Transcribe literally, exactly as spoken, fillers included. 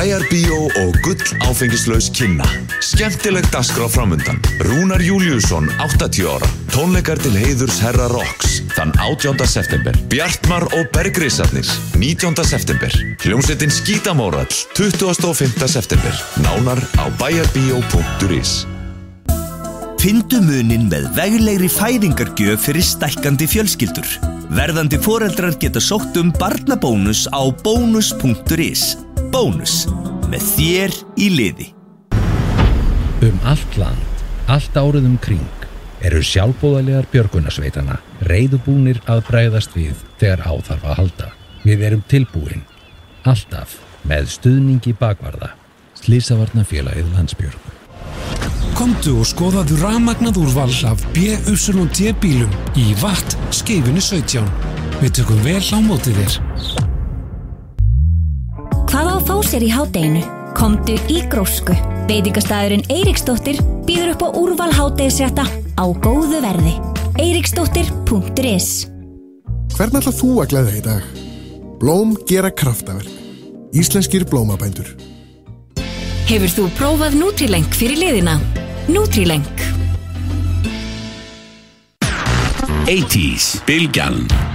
Bæjarbíó og gull áfengislaus kynna. Skemmtileg dagskrá framundan. Rúnar Júlíusson, áttatíu ára. Tónleikar til heiðurs herra Rocks þann átjánda september. Bjartmar og Bergrisarnir, nítjánda september. Hljómsveitin Skítamórall, tuttugasta og fimmta september. Nánar á bæjarbíó punktur is. Fyndu munin með veglegri fæðingargjöf fyrir stækkandi fjölskyldur. Verðandi foreldrar geta sótt um barnabónus á bónus punktur is. Bónus, með þér í liði. Um allt land, allt árið um kring, eru sjálfboðaliðar björgunarsveitana reiðubúnir að bregðast við þegar á þarf að halda. Við erum tilbúin, alltaf með stuðningi bakvarða. Slysavarnafélagið Landsbjörg. Komdu og skoðaðu rafmagnað úrval af B Y D bílum í Watt Skeifunni sautján. Við tökum vel á móti þér. Hvað á að fá sér í hádeginu? Komdu í Grósku. Veitingastæðurinn Eiríksdóttir býður upp á úrval hádegisrétta á góðu verði. eiríksdóttir punktur is. Hvern ætlar þú að gleðja í dag? Blóm gera kraftaverk. Íslenskir blómabændur. Hefur þú prófað Nutrileng fyrir liðina? Nutrileng. eighties, Bylgjan.